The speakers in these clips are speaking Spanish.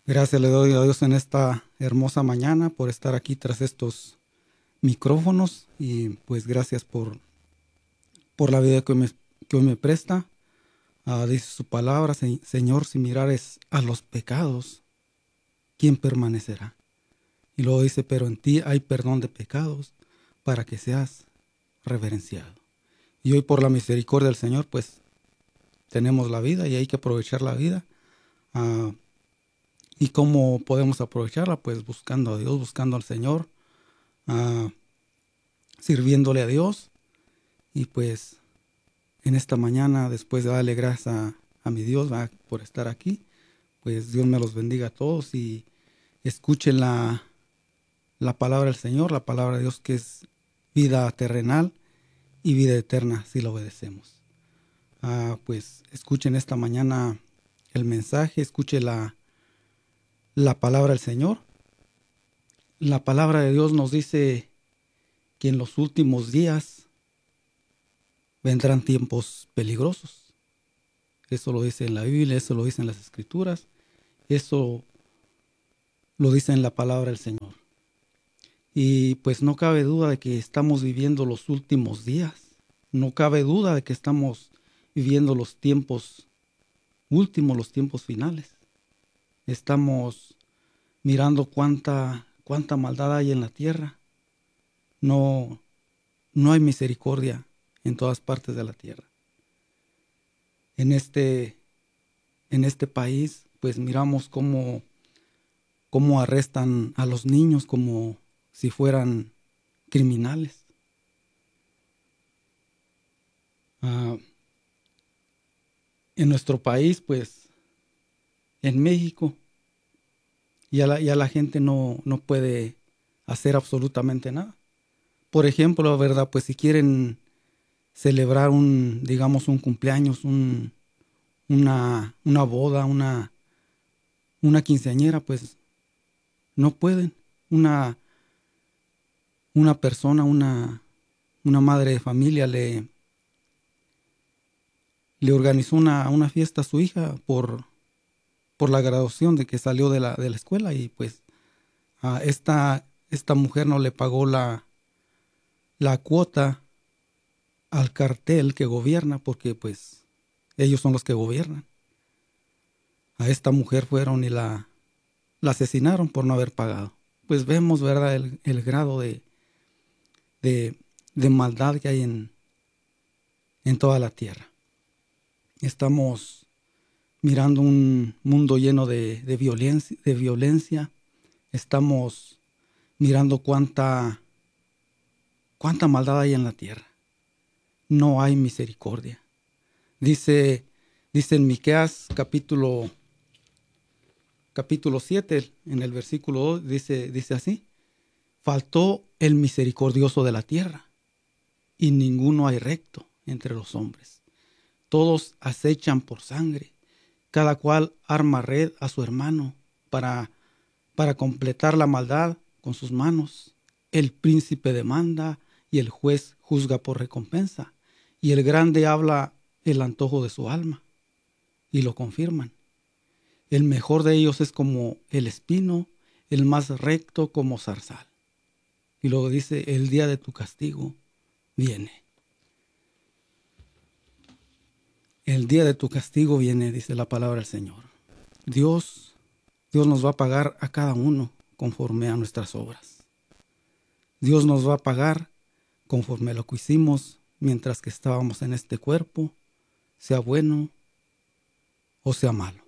Gracias le doy a Dios en esta hermosa mañana por estar aquí tras estos micrófonos y pues gracias por la vida que hoy me presta. Dice su palabra, Señor, si mirares a los pecados, ¿quién permanecerá? Y luego dice, pero en ti hay perdón de pecados para que seas reverenciado. Y hoy por la misericordia del Señor, pues tenemos la vida y hay que aprovechar la vida. Ah, ¿Y cómo podemos aprovecharla? Pues buscando a Dios, buscando al Señor, ah, sirviéndole a Dios. Y pues en esta mañana, después de darle gracias a mi Dios, ¿verdad?, por estar aquí, pues Dios me los bendiga a todos y escuchen la palabra del Señor, la palabra de Dios que es vida terrenal y vida eterna si la obedecemos. Pues escuchen esta mañana el mensaje, escuchen la palabra del Señor. La palabra de Dios nos dice que en los últimos días vendrán tiempos peligrosos. Eso lo dice en la Biblia, eso lo dice en las Escrituras, eso lo dice en la palabra del Señor. Y pues no cabe duda de que estamos viviendo los últimos días. No cabe duda de que estamos viviendo los tiempos últimos, los tiempos finales. Estamos mirando cuánta maldad hay en la tierra. No, no hay misericordia en todas partes de la tierra. En este país, pues miramos cómo arrestan a los niños como si fueran criminales. En nuestro país, pues, en México, ya la gente no puede hacer absolutamente nada. Por ejemplo, ¿verdad? Pues si quieren celebrar digamos, un cumpleaños, una boda, una quinceañera, pues no pueden. Una persona, una madre de familia le organizó una fiesta a su hija por la graduación de que salió de la escuela y pues a esta mujer no le pagó la cuota al cartel que gobierna porque pues ellos son los que gobiernan. A esta mujer fueron y la asesinaron por no haber pagado. Pues vemos, ¿verdad?, el grado de maldad que hay en toda la tierra. Estamos mirando un mundo lleno de violencia. Estamos mirando cuánta maldad hay en la tierra. No hay misericordia. Dice en Miqueas capítulo 7, en el versículo 2, dice así: faltó el misericordioso de la tierra, y ninguno hay recto entre los hombres. Todos acechan por sangre, cada cual arma red a su hermano para completar la maldad con sus manos. El príncipe demanda y el juez juzga por recompensa, y el grande habla el antojo de su alma, y lo confirman. El mejor de ellos es como el espino, el más recto como zarzal. Y luego dice, el día de tu castigo viene. El día de tu castigo viene, dice la palabra del Señor. Dios nos va a pagar a cada uno conforme a nuestras obras. Dios nos va a pagar conforme a lo que hicimos mientras que estábamos en este cuerpo, sea bueno o sea malo.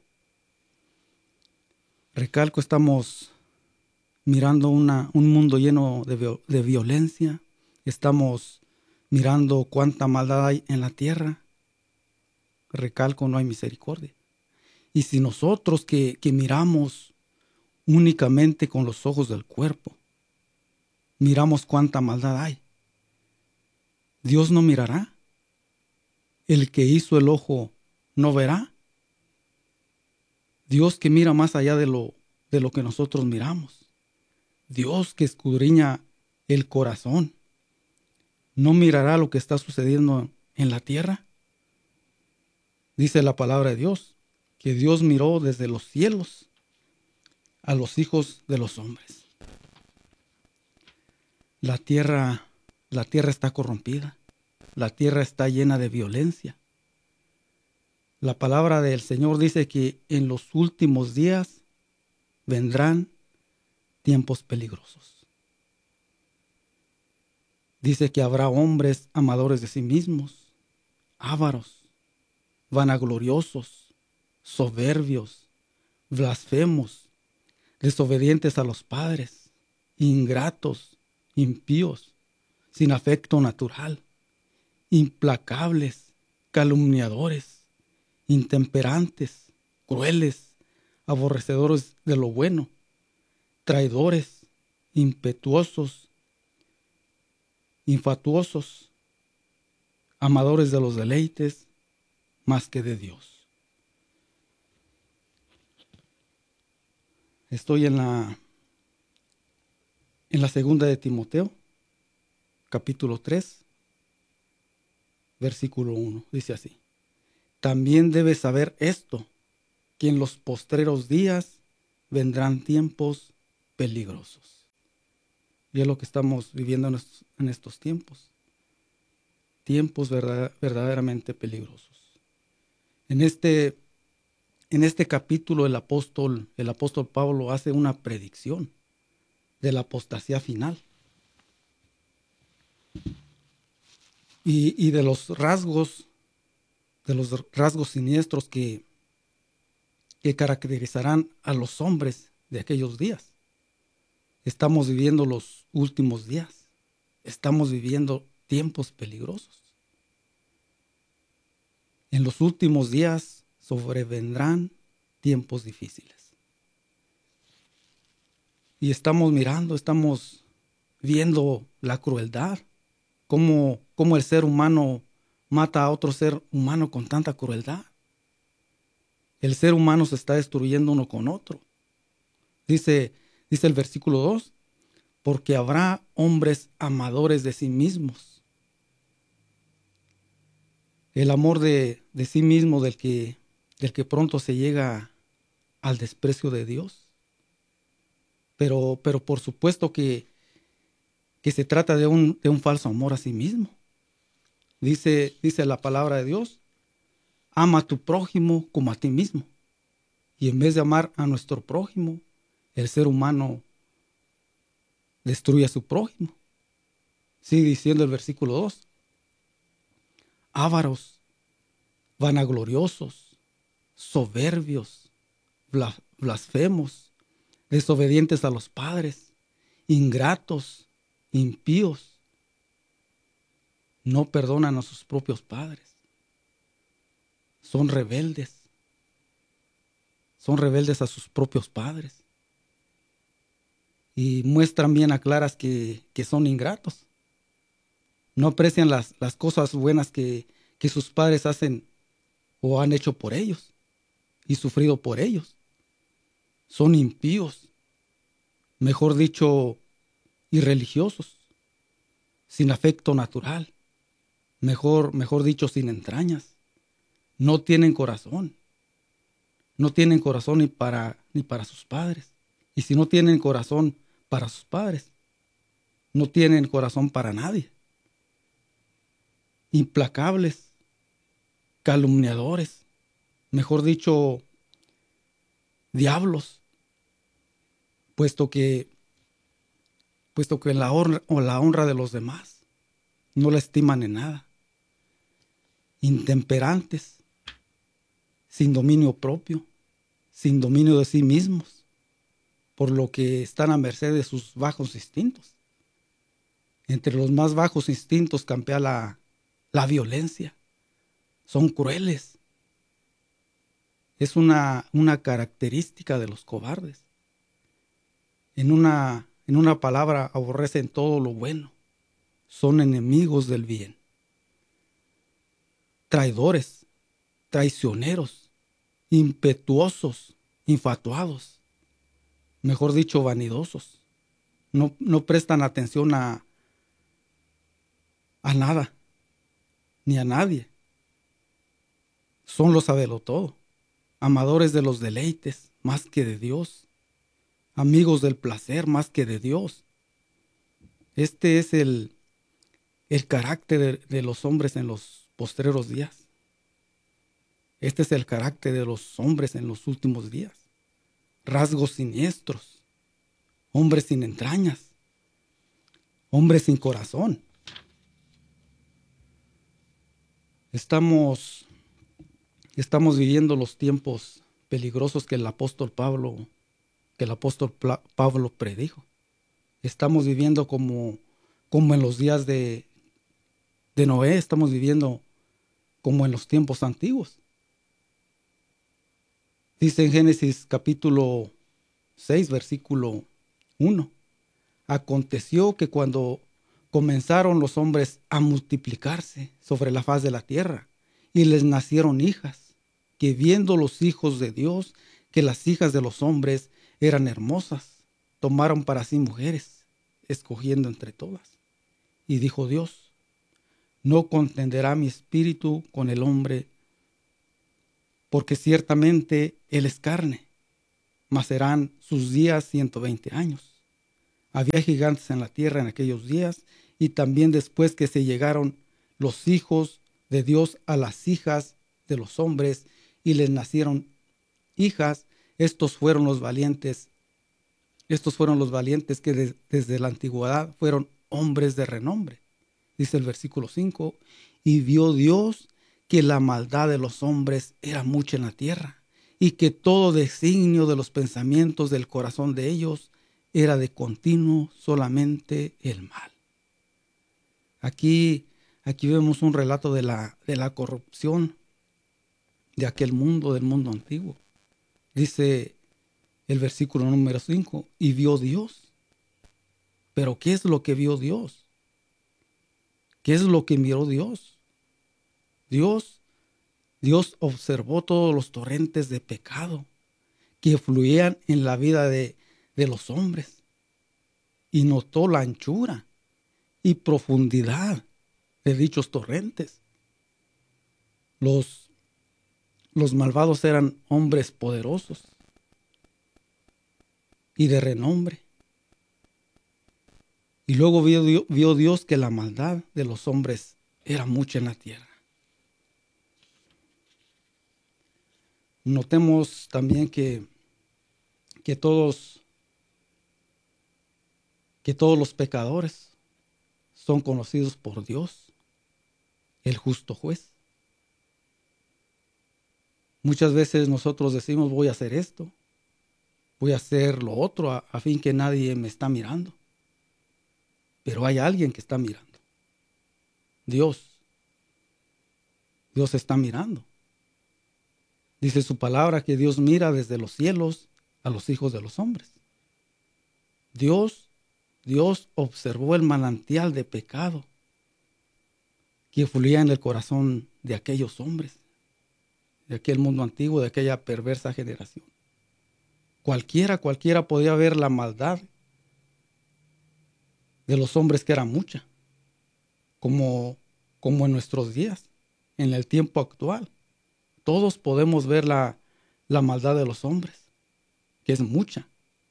Recalco, estamos mirando un mundo lleno de violencia. Estamos mirando cuánta maldad hay en la tierra. Recalco, no hay misericordia. Y si nosotros que miramos únicamente con los ojos del cuerpo, miramos cuánta maldad hay, Dios no mirará. El que hizo el ojo no verá. Dios que mira más allá de lo que nosotros miramos. Dios que escudriña el corazón, ¿no mirará lo que está sucediendo en la tierra? Dice la palabra de Dios, que Dios miró desde los cielos a los hijos de los hombres. La tierra está corrompida. La tierra está llena de violencia. La palabra del Señor dice que en los últimos días vendrán tiempos peligrosos. Dice que habrá hombres amadores de sí mismos, ávaros, vanagloriosos, soberbios, blasfemos, desobedientes a los padres, ingratos, impíos, sin afecto natural, implacables, calumniadores, intemperantes, crueles, aborrecedores de lo bueno, traidores, impetuosos, infatuosos, amadores de los deleites más que de Dios. Estoy en la segunda de Timoteo, capítulo 3, versículo 1. Dice así: también debes saber esto, que en los postreros días vendrán tiempos peligrosos. Y es lo que estamos viviendo en estos tiempos. Tiempos verdaderamente peligrosos. En este capítulo el apóstol Pablo hace una predicción de la apostasía final y de los rasgos siniestros que caracterizarán a los hombres de aquellos días. Estamos viviendo los últimos días. Estamos viviendo tiempos peligrosos. En los últimos días sobrevendrán tiempos difíciles. Y estamos viendo la crueldad, cómo el ser humano mata a otro ser humano con tanta crueldad. El ser humano se está destruyendo uno con otro. Dice el versículo 2, porque habrá hombres amadores de sí mismos. El amor de sí mismo del que pronto se llega al desprecio de Dios. Pero por supuesto que se trata de un falso amor a sí mismo. Dice la palabra de Dios: ama a tu prójimo como a ti mismo. Y en vez de amar a nuestro prójimo, el ser humano destruye a su prójimo. Sigue diciendo el versículo 2. Ávaros, vanagloriosos, soberbios, blasfemos, desobedientes a los padres, ingratos, impíos. No perdonan a sus propios padres. Son rebeldes a sus propios padres. Y muestran bien a claras que son ingratos. No aprecian las cosas buenas que sus padres hacen o han hecho por ellos y sufrido por ellos. Son impíos, mejor dicho, irreligiosos, sin afecto natural, mejor dicho, sin entrañas. No tienen corazón. No tienen corazón ni para sus padres. Y si no tienen corazón para sus padres, no tienen corazón para nadie. Implacables, calumniadores, mejor dicho, diablos, puesto que la honra de los demás no la estiman en nada. Intemperantes, sin dominio propio, sin dominio de sí mismos, por lo que están a merced de sus bajos instintos. Entre los más bajos instintos campea la violencia. Son crueles. Es una característica de los cobardes. En una palabra, aborrecen todo lo bueno. Son enemigos del bien. Traidores, traicioneros, impetuosos, infatuados. Mejor dicho, vanidosos. No prestan atención a nada, ni a nadie. Son los sabelotodo, amadores de los deleites más que de Dios. amigos del placer más que de Dios. Este es el carácter de los hombres en los postreros días. Este es el carácter de los hombres en los últimos días. Rasgos siniestros, hombres sin entrañas, hombres sin corazón. Estamos viviendo los tiempos peligrosos que el apóstol Pablo predijo. Estamos viviendo como en los días de Noé, estamos viviendo como en los tiempos antiguos. Dice en Génesis capítulo 6, versículo 1. Aconteció que cuando comenzaron los hombres a multiplicarse sobre la faz de la tierra, y les nacieron hijas, que viendo los hijos de Dios que las hijas de los hombres eran hermosas, tomaron para sí mujeres, escogiendo entre todas. Y dijo Dios: no contenderá mi espíritu con el hombre, porque ciertamente él es carne, mas serán sus días 120 años. Había gigantes en la tierra en aquellos días, y también después que se llegaron los hijos de Dios a las hijas de los hombres, y les nacieron hijas, estos fueron los valientes que desde la antigüedad fueron hombres de renombre. Dice el versículo 5, y vio Dios que la maldad de los hombres era mucha en la tierra, y que todo designio de los pensamientos del corazón de ellos era de continuo solamente el mal. Aquí vemos un relato de la corrupción de aquel mundo, del mundo antiguo. Dice el versículo número 5, y vio Dios. Pero ¿qué es lo que vio Dios? ¿Qué es lo que miró Dios? Dios observó todos los torrentes de pecado que fluían en la vida de los hombres, y notó la anchura y profundidad de dichos torrentes. Los malvados eran hombres poderosos y de renombre. Y luego vio Dios que la maldad de los hombres era mucha en la tierra. Notemos también que todos los pecadores son conocidos por Dios, el justo juez. Muchas veces nosotros decimos: voy a hacer esto, voy a hacer lo otro, a fin que nadie me está mirando. Pero hay alguien que está mirando. Dios está mirando. Dice su palabra que Dios mira desde los cielos a los hijos de los hombres. Dios observó el manantial de pecado que fluía en el corazón de aquellos hombres, de aquel mundo antiguo, de aquella perversa generación. Cualquiera podía ver la maldad de los hombres, que era mucha, como en nuestros días, en el tiempo actual. Todos podemos ver la maldad de los hombres, que es mucha.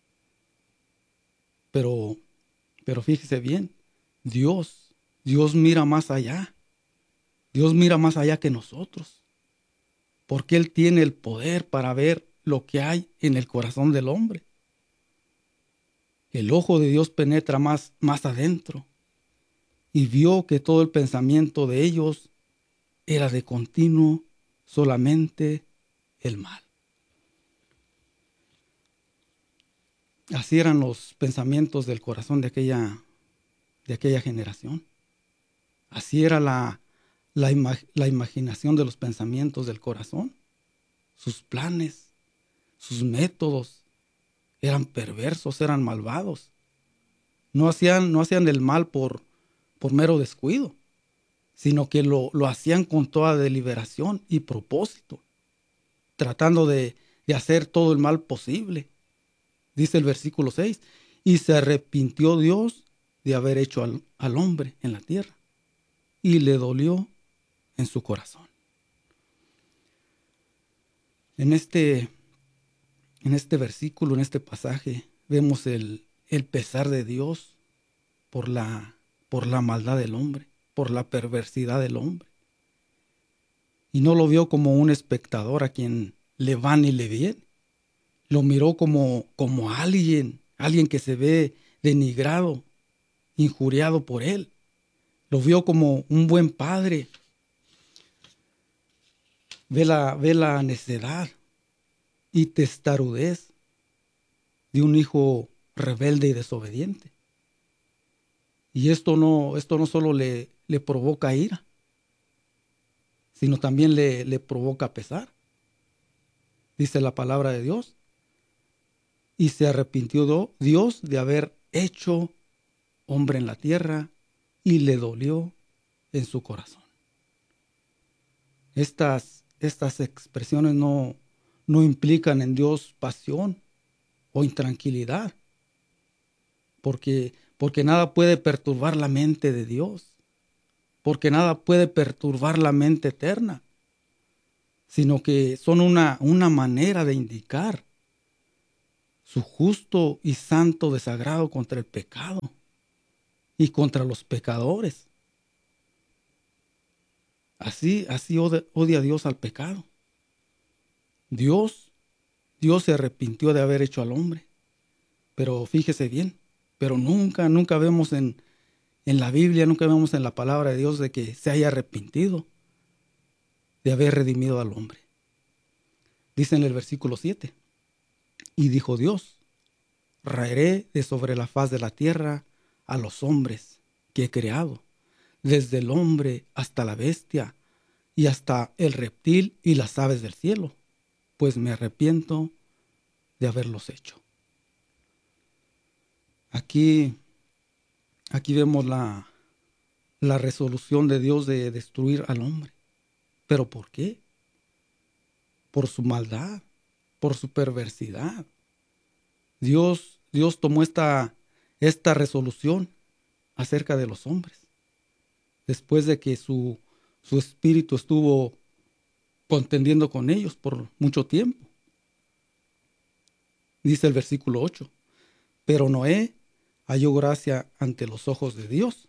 Pero fíjese bien, Dios mira más allá. Dios mira más allá que nosotros, porque Él tiene el poder para ver lo que hay en el corazón del hombre. El ojo de Dios penetra más adentro, y vio que todo el pensamiento de ellos era de continuo solamente el mal. Así eran los pensamientos del corazón de aquella generación. Así era la imaginación de los pensamientos del corazón. Sus planes, sus métodos eran perversos, eran malvados. No hacían el mal por mero descuido, sino que lo hacían con toda deliberación y propósito, tratando de hacer todo el mal posible. Dice el versículo 6, y se arrepintió Dios de haber hecho al hombre en la tierra, y le dolió en su corazón. En este versículo, en este pasaje, vemos el pesar de Dios por la maldad del hombre, por la perversidad del hombre. Y no lo vio como un espectador a quien le van y le viene. Lo miró como alguien que se ve denigrado, injuriado por él. Lo vio como un buen padre. Ve la necedad y testarudez de un hijo rebelde y desobediente. Y esto no solo le provoca ira, sino también le provoca pesar. Dice la palabra de Dios. Y se arrepintió Dios de haber hecho hombre en la tierra y le dolió en su corazón. Estas expresiones no implican en Dios pasión o intranquilidad, porque nada puede perturbar la mente de Dios, porque nada puede perturbar la mente eterna, sino que son una manera de indicar su justo y santo desagrado contra el pecado y contra los pecadores. Así odia Dios al pecado. Dios se arrepintió de haber hecho al hombre. Pero fíjese bien, pero nunca vemos en la Biblia, nunca vemos en la palabra de Dios de que se haya arrepentido de haber redimido al hombre. Dice en el versículo 7, y dijo Dios, raeré de sobre la faz de la tierra a los hombres que he creado, desde el hombre hasta la bestia y hasta el reptil y las aves del cielo, pues me arrepiento de haberlos hecho. Aquí vemos la resolución de Dios de destruir al hombre. ¿Pero por qué? Por su maldad, por su perversidad. Dios tomó esta resolución acerca de los hombres, después de que su espíritu estuvo contendiendo con ellos por mucho tiempo. Dice el versículo 8, pero Noé halló gracia ante los ojos de Dios.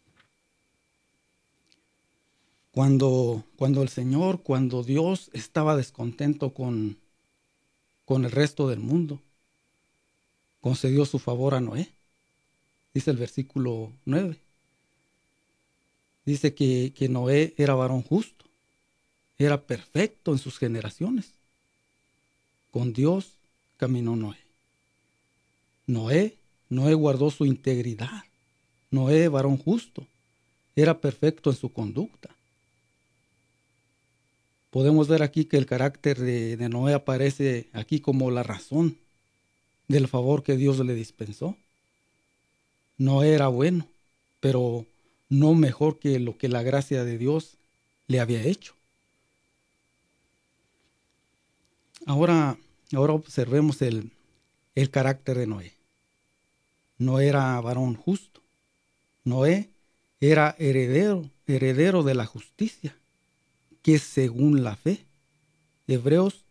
Cuando Dios estaba descontento con el resto del mundo, concedió su favor a Noé. Dice el versículo 9. Dice que Noé era varón justo, era perfecto en sus generaciones. Con Dios caminó Noé. Noé guardó su integridad. Noé, varón justo, era perfecto en su conducta. Podemos ver aquí que el carácter de Noé aparece aquí como la razón del favor que Dios le dispensó. Noé era bueno, pero no mejor que lo que la gracia de Dios le había hecho. Ahora observemos el carácter de Noé. No era varón justo. Noé era heredero de la justicia, que es según la fe. Hebreos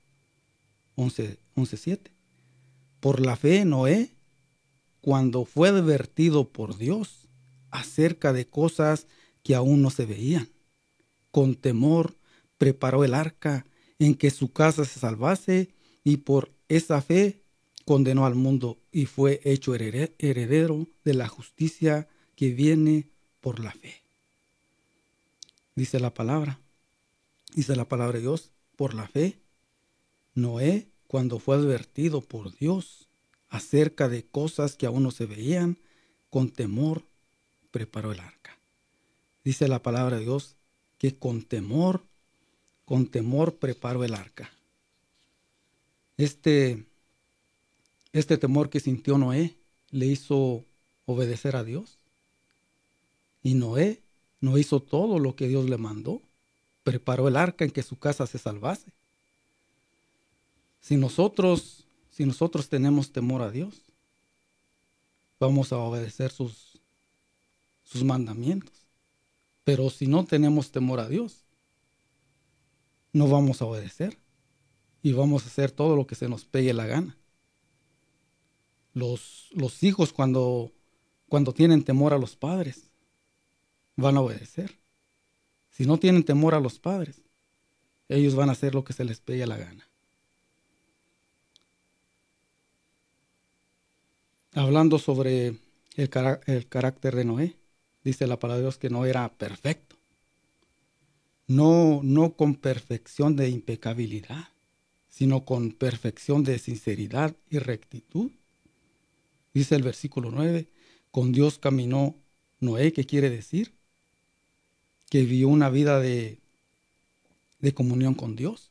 11:7. Por la fe, Noé, cuando fue advertido por Dios acerca de cosas que aún no se veían, con temor preparó el arca en que su casa se salvase, y por esa fe condenó al mundo y fue hecho heredero de la justicia que viene por la fe. Dice la palabra de Dios, por la fe, Noé, cuando fue advertido por Dios acerca de cosas que aún no se veían, con temor preparó el arca. Dice la palabra de Dios que con temor preparó el arca. Este temor que sintió Noé le hizo obedecer a Dios. Y Noé no hizo todo lo que Dios le mandó. Preparó el arca en que su casa se salvase. Si nosotros tenemos temor a Dios, vamos a obedecer sus mandamientos. Pero si no tenemos temor a Dios, no vamos a obedecer y vamos a hacer todo lo que se nos pegue la gana. Los hijos cuando tienen temor a los padres, van a obedecer. Si no tienen temor a los padres, ellos van a hacer lo que se les pegue la gana. Hablando sobre el carácter de Noé, dice la palabra de Dios que no era perfecto. No con perfección de impecabilidad, sino con perfección de sinceridad y rectitud. Dice el versículo 9, con Dios caminó Noé, que quiere decir que vivió una vida de comunión con Dios.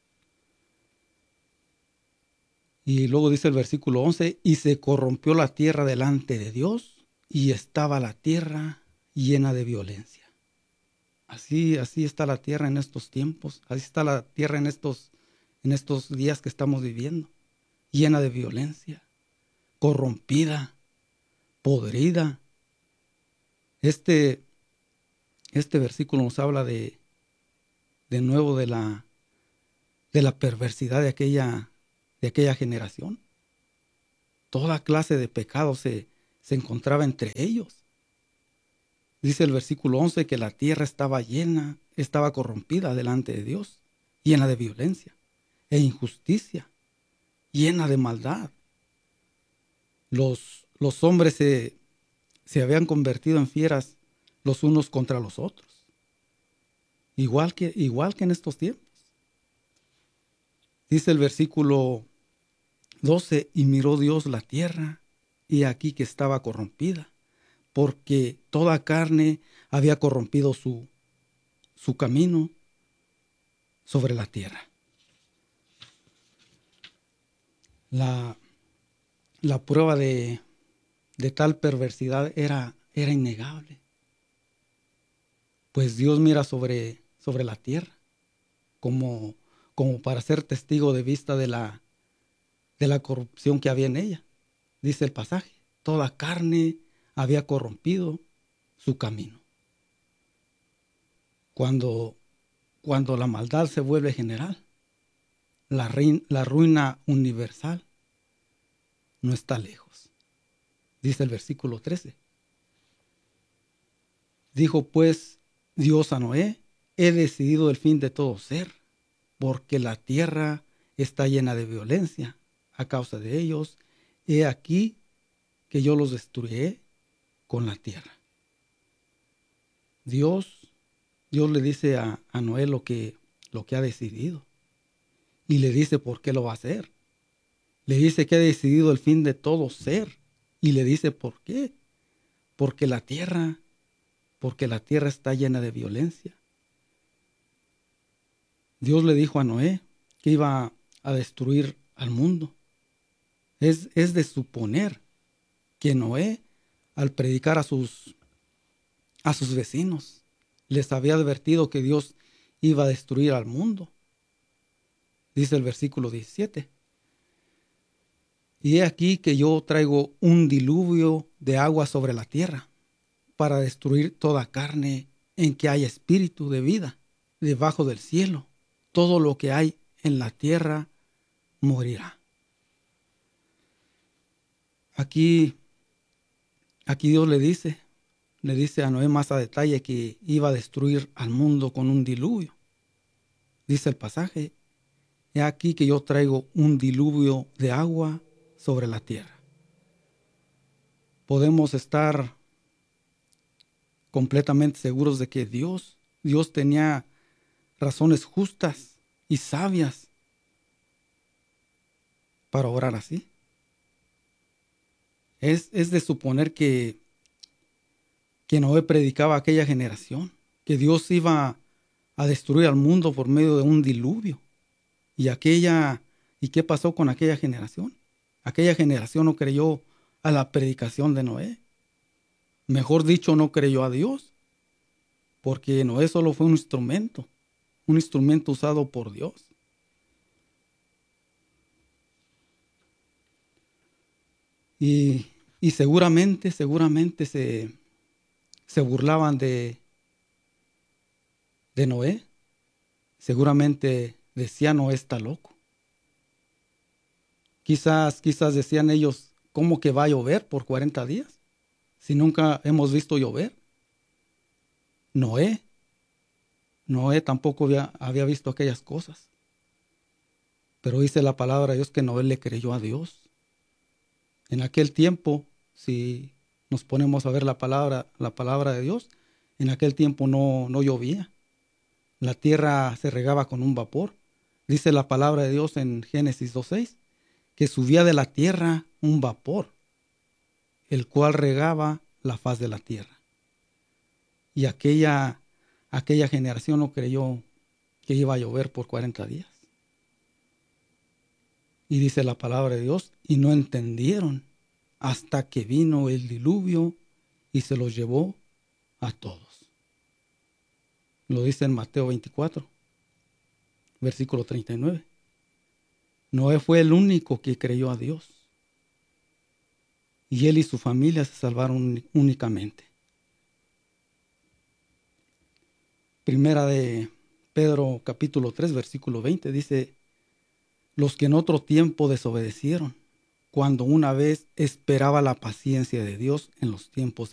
Y luego dice el versículo 11, y se corrompió la tierra delante de Dios, y estaba la tierra llena de violencia. Así está la tierra en estos tiempos, así está la tierra en estos días que estamos viviendo, llena de violencia, corrompida, podrida. Este versículo nos habla de nuevo de la perversidad de aquella generación. Toda clase de pecado se encontraba entre ellos. Dice el versículo 11 que la tierra estaba corrompida delante de Dios, llena de violencia e injusticia, llena de maldad. Los hombres se habían convertido en fieras los unos contra los otros, igual que en estos tiempos. Dice el versículo 12, y miró Dios la tierra, y aquí que estaba corrompida, porque toda carne había corrompido su camino sobre la tierra. La prueba de tal perversidad era innegable. Pues Dios mira sobre la tierra como para ser testigo de vista de la corrupción que había en ella. Dice el pasaje, toda carne había corrompido su camino. Cuando la maldad se vuelve general, la ruina universal no está lejos. Dice el versículo 13. Dijo pues Dios a Noé, he decidido el fin de todo ser, porque la tierra está llena de violencia a causa de ellos. He aquí que yo los destruiré con la tierra. Dios le dice a Noé lo que ha decidido. Y le dice por qué lo va a hacer. Le dice que ha decidido el fin de todo ser. Y le dice por qué. Porque la tierra está llena de violencia. Dios le dijo a Noé que iba a destruir al mundo. Es de suponer que Noé, al predicar a sus vecinos, les había advertido que Dios iba a destruir al mundo. Dice el versículo 17. Y he aquí que yo traigo un diluvio de agua sobre la tierra para destruir toda carne en que haya espíritu de vida debajo del cielo. Todo lo que hay en la tierra morirá. Aquí Dios le dice a Noé más a detalle que iba a destruir al mundo con un diluvio. Dice el pasaje, he aquí que yo traigo un diluvio de agua sobre la tierra. Podemos estar completamente seguros de que Dios tenía razones justas y sabias para orar así. Es de suponer que Noé predicaba a aquella generación, que Dios iba a destruir al mundo por medio de un diluvio. ¿Y qué pasó con aquella generación? Aquella generación no creyó a la predicación de Noé. Mejor dicho, no creyó a Dios, porque Noé solo fue un instrumento usado por Dios. Y seguramente se burlaban de Noé. Seguramente decían, Noé está loco. Quizás decían ellos, ¿Cómo que va a llover por 40 días? Si nunca hemos visto llover. Noé. Noé tampoco había visto aquellas cosas. Pero dice la palabra de Dios que Noé le creyó a Dios. En aquel tiempo, si nos ponemos a ver la palabra de Dios, en aquel tiempo no llovía. La tierra se regaba con un vapor. Dice la palabra de Dios en Génesis 2:6 que subía de la tierra un vapor, el cual regaba la faz de la tierra. Y aquella generación no creyó que iba a llover por 40 días. Y dice la palabra de Dios, y no entendieron hasta que vino el diluvio y se los llevó a todos. Lo dice en Mateo 24, versículo 39. Noé fue el único que creyó a Dios. Y él y su familia se salvaron únicamente. Primera de Pedro capítulo 3, versículo 20 dice, los que en otro tiempo desobedecieron, cuando una vez esperaba la paciencia de Dios en los tiempos